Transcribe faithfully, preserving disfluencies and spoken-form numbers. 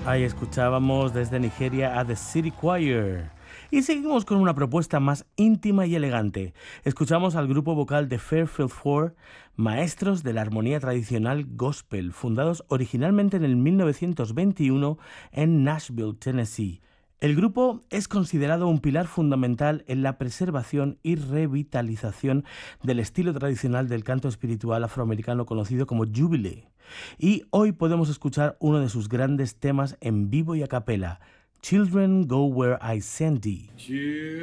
Ahí escuchábamos desde Nigeria a The City Choir. Y seguimos con una propuesta más íntima y elegante. Escuchamos al grupo vocal de Fairfield Four, maestros de la armonía tradicional gospel, fundados originalmente en el mil novecientos veintiuno en Nashville, Tennessee. El grupo es considerado un pilar fundamental en la preservación y revitalización del estilo tradicional del canto espiritual afroamericano conocido como Jubilee. Y hoy podemos escuchar uno de sus grandes temas en vivo y a capela, Children Go Where I Send Thee.